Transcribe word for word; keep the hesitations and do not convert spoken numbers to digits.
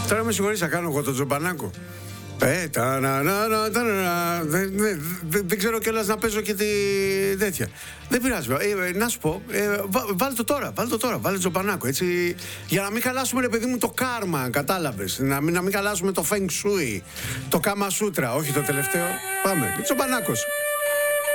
Τώρα με συγχωρείς, θα κάνω εγώ τον Τζομπανάκο. Ε, τα, να, να, να, τα, να, δεν, δεν, δεν, δεν ξέρω κιόλας να παίζω και τη τέτοια. Δεν πειράζει. Ε, να σου πω, ε, βά, βάλε το τώρα, βάλε το τώρα, βάλε Τζομπανάκο. Έτσι, για να μην χαλάσουμε, ρε παιδί μου, το κάρμα, κατάλαβες. Να μην, να μην χαλάσουμε το Feng Shui, το Kama Sutra, όχι το τελευταίο. Πάμε, Τζομπανάκος.